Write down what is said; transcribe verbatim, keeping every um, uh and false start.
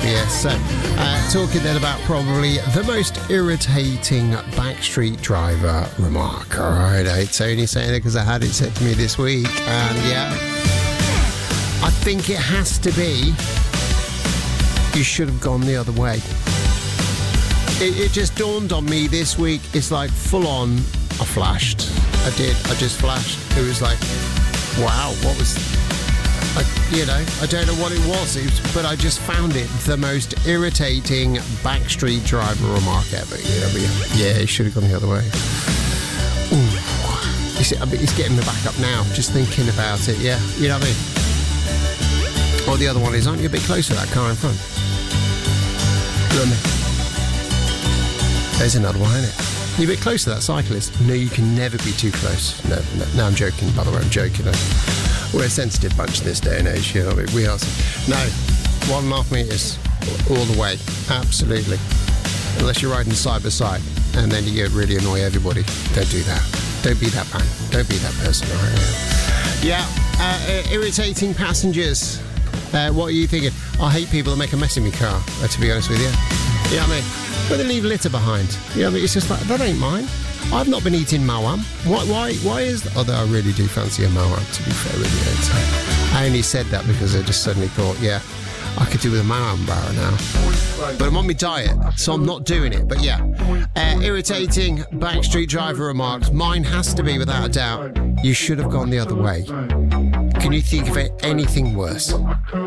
Yes, so uh, talking then about probably the most irritating backstreet driver remark. All right, it's only saying it because I had it said to me this week, and yeah, I think it has to be, you should have gone the other way. It, it just dawned on me this week, it's like full on, I flashed. I did, I just flashed. It was like, wow, what was... I, you know, I don't know what it was, it was, but I just found it the most irritating backstreet driver remark ever. You know, but yeah, it should have gone the other way. Ooh. You see, I mean, it's getting me back up now, just thinking about it, yeah. You know what I mean? Or the other one is, aren't you a bit close to that car in front? You know what I mean? There's another one, isn't it? You're a bit close to that cyclist. No, you can never be too close. No, no, no, I'm joking, by the way, I'm joking. We're a sensitive bunch in this day and age, you know, we are. No, one and a half metres all the way, absolutely. Unless you're riding side by side, and then you really annoy everybody. Don't do that. Don't be that man. Don't be that person, all right? Yeah, uh, irritating passengers. Uh, what are you thinking? I hate people that make a mess in my car, uh, to be honest with you. You know what I mean? But they leave litter behind. You know what I mean? It's just like, that ain't mine. I've not been eating Moam. Why, why, why is... Although I really do fancy a Moam, to be fair with you. So I only said that because I just suddenly thought, yeah, I could do with a Moam bar now. But I'm on my diet, so I'm not doing it. But yeah, uh, irritating backstreet driver remarks. Mine has to be, without a doubt, you should have gone the other way. Can you think of anything worse?